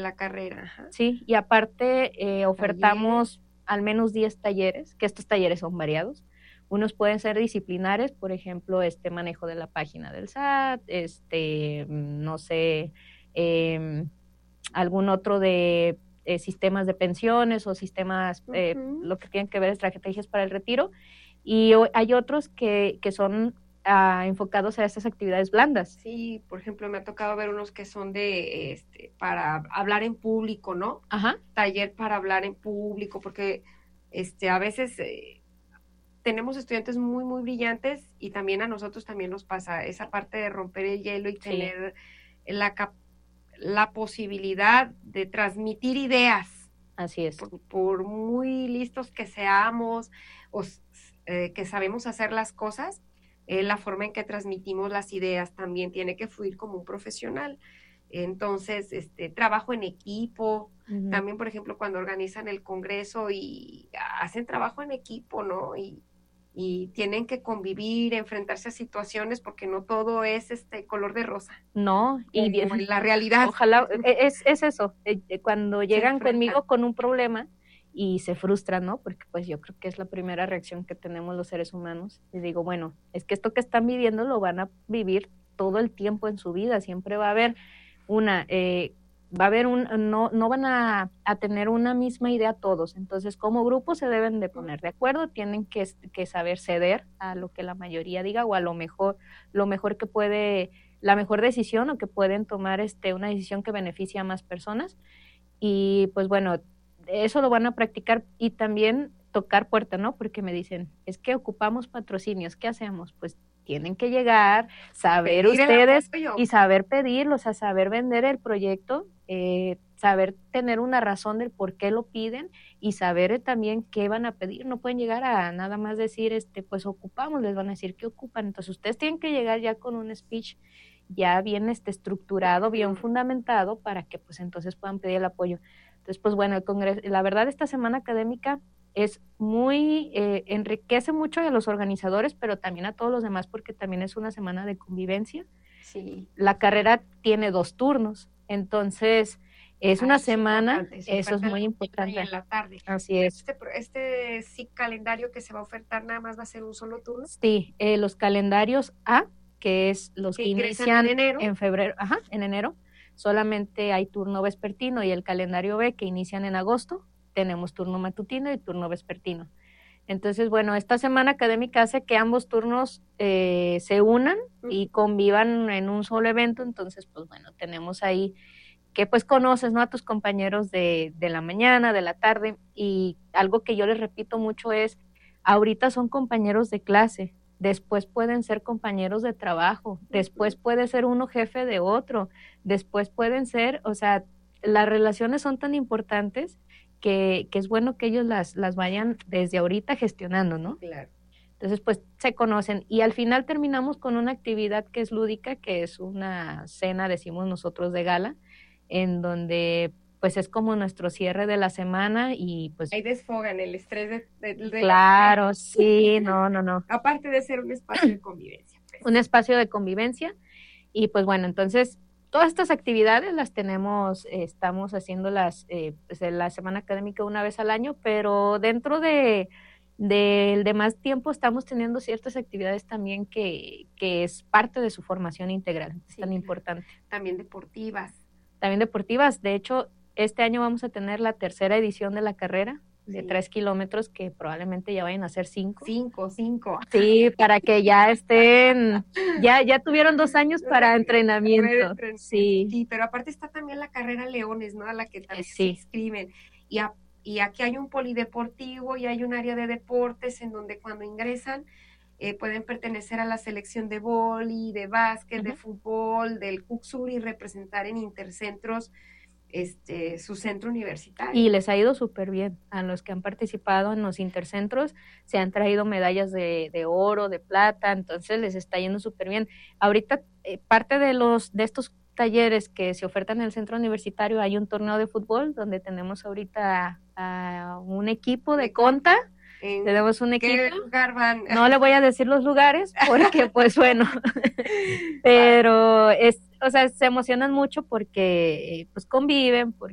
la carrera. Ajá. Sí, y aparte ofertamos al menos 10 talleres, que estos talleres son variados. Unos pueden ser disciplinares, por ejemplo, manejo de la página del SAT, no sé, algún otro de sistemas de pensiones o sistemas, lo que tienen que ver estrategias para el retiro. Y hay otros que son enfocados a estas actividades blandas. Sí, por ejemplo, me ha tocado ver unos que son de, para hablar en público, ¿no? Ajá. Taller para hablar en público, porque, a veces tenemos estudiantes muy, muy brillantes y también a nosotros también nos pasa esa parte de romper el hielo y tener la posibilidad de transmitir ideas. Así es. Por muy listos que seamos o que sabemos hacer las cosas, la forma en que transmitimos las ideas también tiene que fluir como un profesional. Entonces, trabajo en equipo, también, por ejemplo, cuando organizan el congreso y hacen trabajo en equipo, ¿no? Y tienen que convivir, enfrentarse a situaciones, porque no todo es color de rosa. No, y en la realidad. Ojalá, es eso, cuando llegan conmigo con un problema y se frustran, ¿no? Porque pues yo creo que es la primera reacción que tenemos los seres humanos. Y digo, bueno, es que esto que están viviendo lo van a vivir todo el tiempo en su vida, siempre va a haber no van a tener una misma idea todos, entonces como grupo se deben de poner de acuerdo, tienen que saber ceder a lo que la mayoría diga o a lo mejor que puede, la mejor decisión o que pueden tomar una decisión que beneficie a más personas. Y pues bueno, eso lo van a practicar y también tocar puerta, ¿no? Porque me dicen, es que ocupamos patrocinios, ¿qué hacemos? Pues tienen que llegar, saber pedir ustedes y saber pedirlos, o sea, saber vender el proyecto, saber tener una razón del por qué lo piden y saber también qué van a pedir. No pueden llegar a nada más decir, pues ocupamos, les van a decir qué ocupan. Entonces ustedes tienen que llegar ya con un speech ya bien estructurado, bien fundamentado para que pues entonces puedan pedir el apoyo. Entonces, pues bueno, el congreso, la verdad esta semana académica es muy, enriquece mucho a los organizadores, pero también a todos los demás porque también es una semana de convivencia. Sí. La carrera tiene 2 turnos, entonces es una semana, eso es muy importante. En la tarde. Así es. Sí, calendario que se va a ofertar nada más va a ser un solo turno. Sí, los calendarios A, que es los que inician en febrero, en enero, solamente hay turno vespertino, y el calendario B, que inician en agosto, tenemos turno matutino y turno vespertino. Entonces, bueno, esta semana académica hace que ambos turnos se unan y convivan en un solo evento. Entonces, pues bueno, tenemos ahí que pues conoces, ¿no?, a tus compañeros de la mañana, de la tarde, y algo que yo les repito mucho es, ahorita son compañeros de clase, después pueden ser compañeros de trabajo, después puede ser uno jefe de otro, después pueden ser, o sea, las relaciones son tan importantes que es bueno que ellos las vayan desde ahorita gestionando, ¿no? Claro. Entonces, pues se conocen y al final terminamos con una actividad que es lúdica, que es una cena, decimos nosotros, de gala, en donde pues es como nuestro cierre de la semana y pues... Ahí desfogan el estrés de claro, sí, no. Aparte de ser un espacio de convivencia. Pues. Un espacio de convivencia y pues bueno, entonces todas estas actividades las tenemos, estamos haciéndolas pues en la semana académica una vez al año, pero dentro del demás tiempo estamos teniendo ciertas actividades también que es parte de su formación integral, es tan importante. También deportivas. También deportivas, de hecho, este año vamos a tener la 3ª edición de la carrera de 3 kilómetros, que probablemente ya vayan a ser 5. 5. Sí, para que ya estén, ya tuvieron 2 años para entrenamiento. Sí, pero aparte está también la carrera Leones, ¿no? A la que también se inscriben. Y aquí hay un polideportivo y hay un área de deportes en donde cuando ingresan pueden pertenecer a la selección de vóley, de básquet, de fútbol, del CUCSUR y representar en intercentros su centro universitario. Y les ha ido súper bien. A los que han participado en los intercentros se han traído medallas de oro, de plata, entonces les está yendo súper bien. Ahorita parte de estos talleres que se ofertan en el centro universitario, hay un torneo de fútbol donde tenemos ahorita a un equipo de Conta. Tenemos un equipo. ¿Qué lugar van? No le voy a decir los lugares porque pues bueno, pero o sea, se emocionan mucho porque pues conviven, porque